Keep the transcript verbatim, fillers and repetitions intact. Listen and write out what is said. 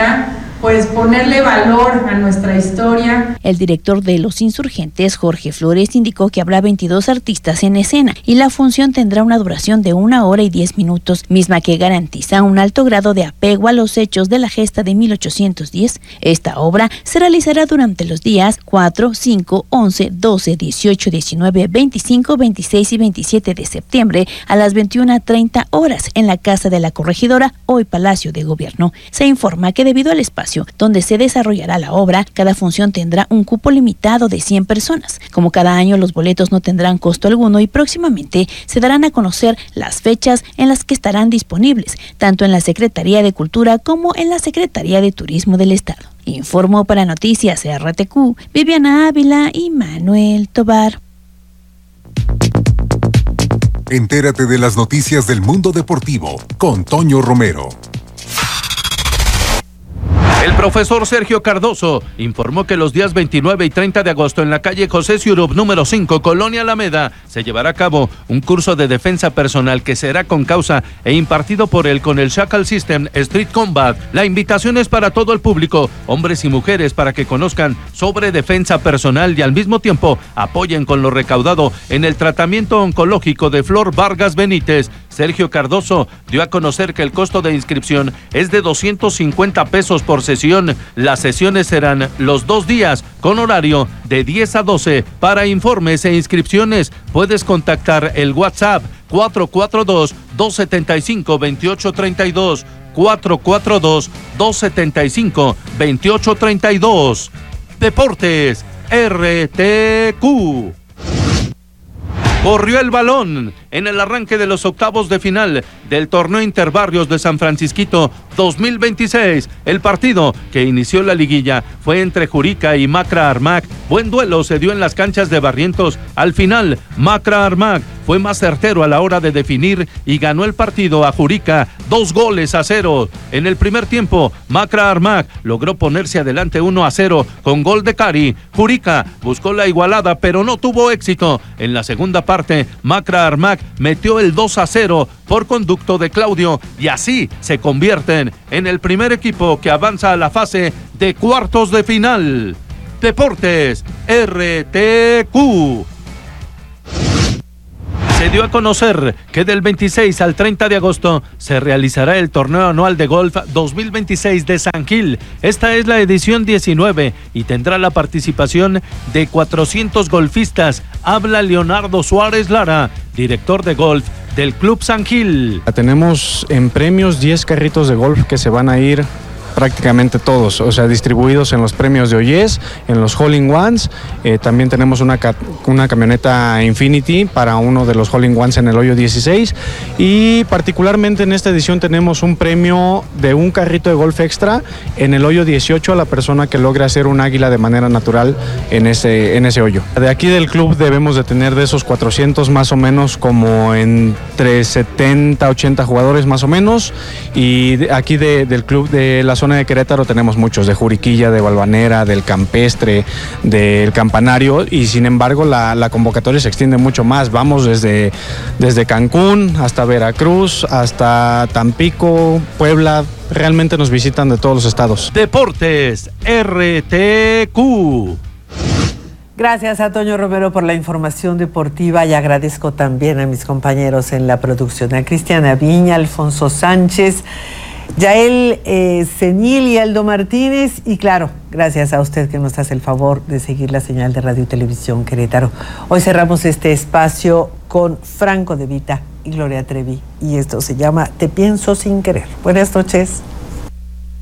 manera pues ponerle valor a nuestra historia. El director de Los Insurgentes, Jorge Flores, indicó que habrá veintidós artistas en escena y la función tendrá una duración de una hora y diez minutos, misma que garantiza un alto grado de apego a los hechos de la gesta de mil ochocientos diez. Esta obra se realizará durante los días cuatro, cinco, once, doce, dieciocho, diecinueve, veinticinco, veintiséis y veintisiete de septiembre a las veintiuna treinta horas en la Casa de la Corregidora, hoy Palacio de Gobierno. Se informa que debido al espacio donde se desarrollará la obra, cada función tendrá un cupo limitado de cien personas. Como cada año, los boletos no tendrán costo alguno y próximamente se darán a conocer las fechas en las que estarán disponibles, tanto en la Secretaría de Cultura como en la Secretaría de Turismo del Estado. Informó para Noticias R T Q, Viviana Ávila y Manuel Tobar. Entérate de las noticias del mundo deportivo con Toño Romero. El profesor Sergio Cardoso informó que los días veintinueve y treinta de agosto en la calle José Siurup número cinco, Colonia Alameda, se llevará a cabo un curso de defensa personal que será con causa e impartido por él con el Shackle System Street Combat. La invitación es para todo el público, hombres y mujeres, para que conozcan sobre defensa personal y al mismo tiempo apoyen con lo recaudado en el tratamiento oncológico de Flor Vargas Benítez. Sergio Cardoso dio a conocer que el costo de inscripción es de doscientos cincuenta pesos por sesión. Las sesiones serán los dos días con horario de diez a doce. Para informes e inscripciones puedes contactar el WhatsApp cuatro cuatro dos, dos siete cinco, dos ocho tres dos, cuatro cuatro dos, dos siete cinco, dos ocho tres dos. Deportes R T Q. Corrió el balón en el arranque de los octavos de final del torneo Interbarrios de San Francisquito dos mil veintiséis. El partido que inició la liguilla fue entre Jurica y Macra Armac. Buen duelo se dio en las canchas de Barrientos. Al final, Macra Armac fue más certero a la hora de definir y ganó el partido a Jurica dos goles a cero. En el primer tiempo, Macra Armac logró ponerse adelante uno a cero con gol de Cari. Jurica buscó la igualada, pero no tuvo éxito. En la segunda parte, Macra Armac metió el dos a cero por conducto de Claudio y así se convierten en el primer equipo que avanza a la fase de cuartos de final. Deportes R T Q. Se dio a conocer que del veintiséis al treinta de agosto se realizará el torneo anual de golf dos mil veintiséis de San Gil. Esta es la edición diecinueve y tendrá la participación de cuatrocientos golfistas. Habla Leonardo Suárez Lara, director de golf del Club San Gil. Tenemos en premios diez carritos de golf que se van a ir prácticamente todos, o sea, distribuidos en los premios de Oyes, en los Hole-in-Ones. Eh, también tenemos una, ca- una camioneta Infinity para uno de los Hole-in-Ones en el hoyo dieciséis, y particularmente en esta edición tenemos un premio de un carrito de golf extra en el hoyo dieciocho a la persona que logre hacer un águila de manera natural en ese, en ese hoyo. De aquí del club debemos de tener de esos cuatrocientos más o menos como entre setenta, ochenta jugadores más o menos, y de, aquí de, del club de la zona de Querétaro tenemos muchos, de Juriquilla, de Valvanera, del Campestre, del Campanario, y sin embargo la, la convocatoria se extiende mucho más. Vamos desde, desde Cancún hasta Veracruz, hasta Tampico, Puebla. Realmente nos visitan de todos los estados. Deportes R T Q. Gracias a Toño Romero por la información deportiva y agradezco también a mis compañeros en la producción, a Cristiana Viña, Alfonso Sánchez, Yael eh, Senil y Aldo Martínez, y claro, gracias a usted que nos hace el favor de seguir la señal de Radio y Televisión Querétaro. Hoy cerramos este espacio con Franco De Vita y Gloria Trevi, y esto se llama Te pienso sin querer. Buenas noches.